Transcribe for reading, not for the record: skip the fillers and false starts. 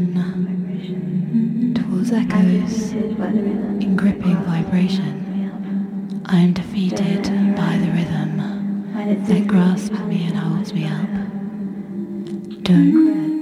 Towards echoes in gripping vibration, I am defeated by the rhythm that grasps me and holds me up. Don't